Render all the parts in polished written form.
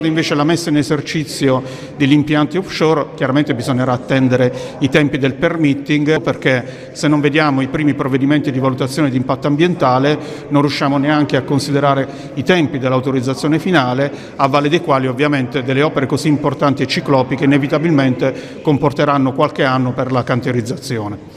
Invece la messa in esercizio degli impianti offshore, chiaramente bisognerà attendere i tempi del permitting, perché se non vediamo i primi provvedimenti di valutazione di impatto ambientale non riusciamo neanche a considerare i tempi dell'autorizzazione finale, a valle dei quali ovviamente delle opere così importanti e ciclopiche inevitabilmente comporteranno qualche anno per la cantierizzazione.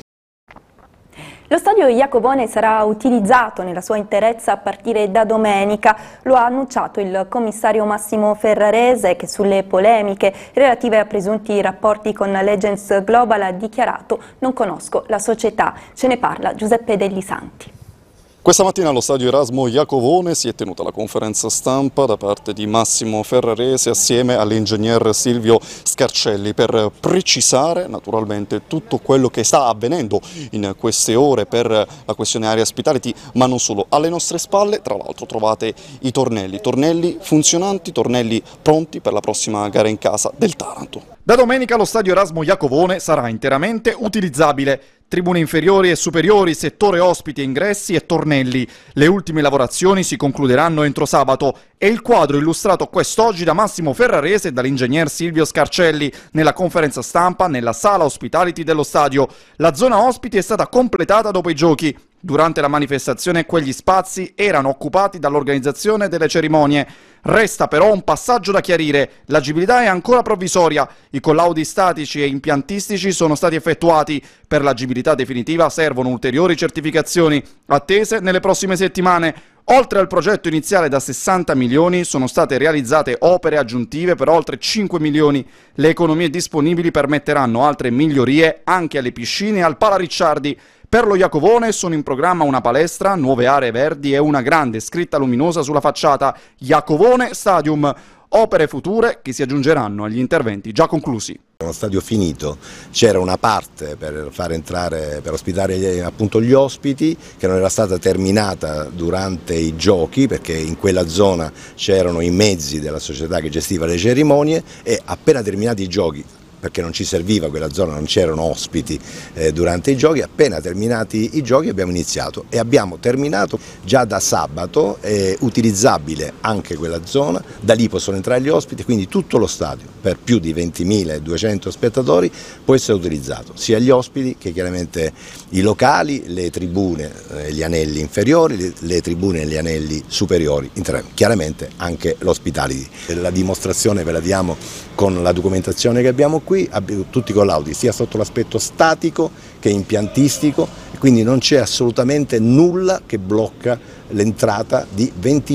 Lo stadio Iacovone sarà utilizzato nella sua interezza a partire da domenica, lo ha annunciato il commissario Massimo Ferrarese, che sulle polemiche relative a presunti rapporti con Legends Global ha dichiarato: non conosco la società. Ce ne parla Giuseppe Delli Santi. Questa mattina allo stadio Erasmo Iacovone si è tenuta la conferenza stampa da parte di Massimo Ferrarese assieme all'ingegner Silvio Scarcelli per precisare naturalmente tutto quello che sta avvenendo in queste ore per la questione Area Hospitality, ma non solo. Alle nostre spalle tra l'altro trovate i tornelli funzionanti, tornelli pronti per la prossima gara in casa del Taranto. Da domenica lo stadio Erasmo Iacovone sarà interamente utilizzabile. Tribune inferiori e superiori, settore ospiti e ingressi e tornelli. Le ultime lavorazioni si concluderanno entro sabato. È il quadro illustrato quest'oggi da Massimo Ferrarese e dall'ingegner Silvio Scarcelli nella conferenza stampa nella sala Hospitality dello stadio. La zona ospiti è stata completata dopo i giochi. Durante la manifestazione quegli spazi erano occupati dall'organizzazione delle cerimonie. Resta però un passaggio da chiarire: l'agibilità è ancora provvisoria, i collaudi statici e impiantistici sono stati effettuati, per l'agibilità definitiva servono ulteriori certificazioni, attese nelle prossime settimane. Oltre al progetto iniziale da 60 milioni sono state realizzate opere aggiuntive per oltre 5 milioni. Le economie disponibili permetteranno altre migliorie anche alle piscine e al Pala Ricciardi. Per lo Iacovone sono in programma una palestra, nuove aree verdi e una grande scritta luminosa sulla facciata: Iacovone Stadium. Opere future che si aggiungeranno agli interventi già conclusi. Uno stadio finito, c'era una parte per far entrare, per ospitare appunto gli ospiti, che non era stata terminata durante i giochi, perché in quella zona c'erano i mezzi della società che gestiva le cerimonie, e appena terminati i giochi, perché non ci serviva quella zona, non c'erano ospiti durante i giochi, appena terminati i giochi abbiamo iniziato e abbiamo terminato già da sabato, utilizzabile anche quella zona, da lì possono entrare gli ospiti, quindi tutto lo stadio per più di 20.200 spettatori può essere utilizzato, sia gli ospiti che chiaramente i locali, le tribune e gli anelli inferiori, le tribune e gli anelli superiori, chiaramente anche l'hospitality. La dimostrazione ve la diamo con la documentazione che abbiamo qui, tutti i collaudi sia sotto l'aspetto statico che impiantistico, e quindi non c'è assolutamente nulla che blocca l'entrata di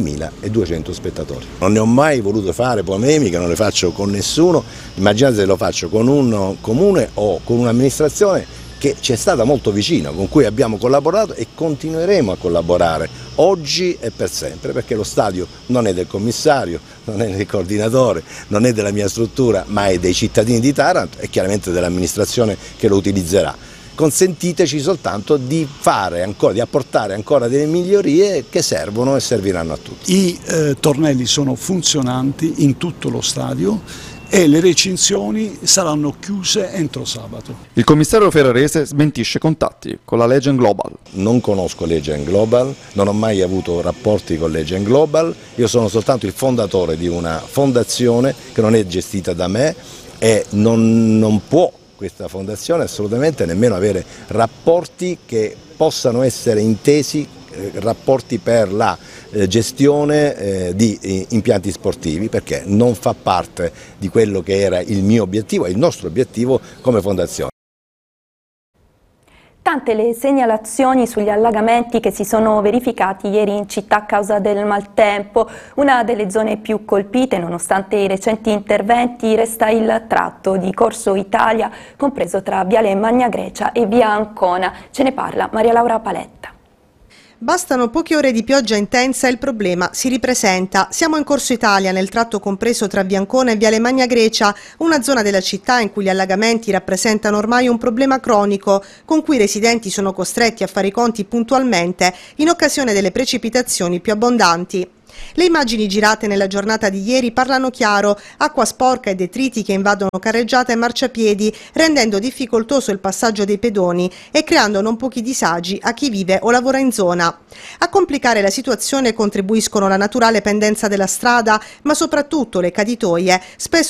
20.200 spettatori. Non ne ho mai voluto fare polemiche, non le faccio con nessuno, immaginate se lo faccio con un comune o con un'amministrazione che ci è stata molto vicina, con cui abbiamo collaborato e continueremo a collaborare oggi e per sempre, perché lo stadio non è del commissario, non è del coordinatore, non è della mia struttura, ma è dei cittadini di Taranto e chiaramente dell'amministrazione che lo utilizzerà. Consentiteci soltanto di apportare ancora delle migliorie che servono e serviranno a tutti. I tornelli sono funzionanti in tutto lo stadio e le recinzioni saranno chiuse entro sabato. Il commissario Ferrarese smentisce contatti con la Legend Global. Non conosco Legend Global, non ho mai avuto rapporti con Legend Global, io sono soltanto il fondatore di una fondazione che non è gestita da me e non può questa fondazione assolutamente nemmeno avere rapporti che possano essere intesi rapporti per la gestione di impianti sportivi, perché non fa parte di quello che era il mio obiettivo e il nostro obiettivo come fondazione. Tante le segnalazioni sugli allagamenti che si sono verificati ieri in città a causa del maltempo. Una delle zone più colpite, nonostante i recenti interventi, resta il tratto di Corso Italia, compreso tra Viale Magna Grecia e Via Ancona. Ce ne parla Maria Laura Paletta. Bastano poche ore di pioggia intensa e il problema si ripresenta. Siamo in Corso Italia, nel tratto compreso tra Via Ancona e Viale Magna Grecia, una zona della città in cui gli allagamenti rappresentano ormai un problema cronico, con cui i residenti sono costretti a fare i conti puntualmente in occasione delle precipitazioni più abbondanti. Le immagini girate nella giornata di ieri parlano chiaro: acqua sporca e detriti che invadono carreggiata e marciapiedi, rendendo difficoltoso il passaggio dei pedoni e creando non pochi disagi a chi vive o lavora in zona. A complicare la situazione contribuiscono la naturale pendenza della strada, ma soprattutto le caditoie, spesso